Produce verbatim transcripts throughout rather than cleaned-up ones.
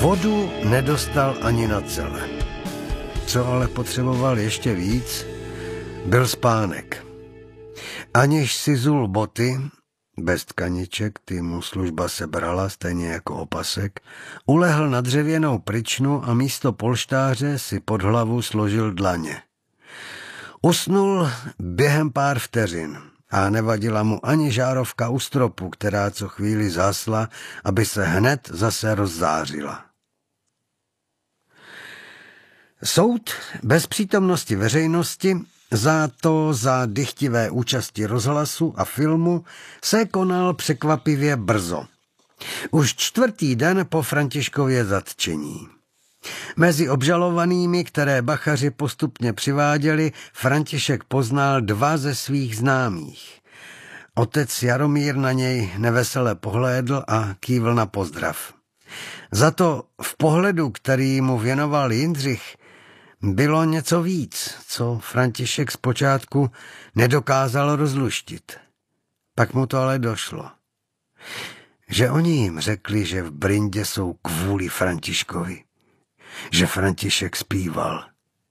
Vodu nedostal ani na celé. Co ale potřeboval ještě víc, byl spánek. Aniž si zul boty, bez tkaniček, ty mu služba sebrala, stejně jako opasek, ulehl na dřevěnou pryčnu a místo polštáře si pod hlavu složil dlaně. Usnul během pár vteřin a nevadila mu ani žárovka u stropu, která co chvíli zhasla, aby se hned zase rozzářila. Soud bez přítomnosti veřejnosti, za to za dychtivé účasti rozhlasu a filmu, se konal překvapivě brzo. Už čtvrtý den po Františkově zatčení. Mezi obžalovanými, které bachaři postupně přiváděli, František poznal dva ze svých známých. Otec Jaromír na něj nevesele pohlédl a kývl na pozdrav. Za to v pohledu, který mu věnoval Jindřich, bylo něco víc, co František zpočátku nedokázal rozluštit. Pak mu to ale došlo. Že oni jim řekli, že v Brindě jsou kvůli Františkovi. Že František zpíval.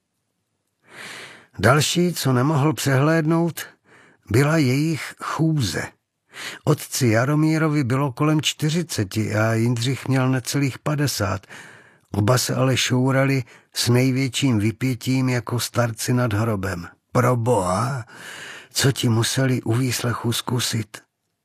Další, co nemohl přehlédnout, byla jejich chůze. Otci Jaromírovi bylo kolem čtyřiceti a Jindřich měl necelých padesát. Oba se ale šourali s největším vypětím jako starci nad hrobem. Proboha, co ti museli u výslechu zkusit?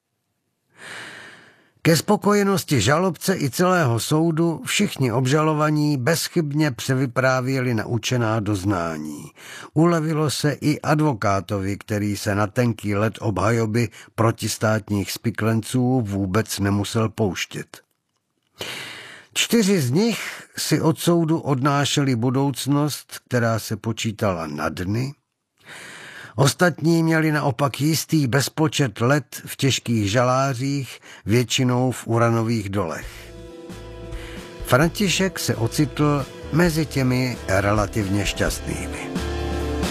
Ke spokojenosti žalobce i celého soudu všichni obžalovaní bezchybně převyprávěli naučená doznání. Ulevilo se i advokátovi, který se na tenký led obhajoby protistátních spiklenců vůbec nemusel pouštět. Čtyři z nich si od soudu odnášeli budoucnost, která se počítala na dny. Ostatní měli naopak jistý bezpočet let v těžkých žalářích, většinou v uranových dolech. František se ocitl mezi těmi relativně šťastnými.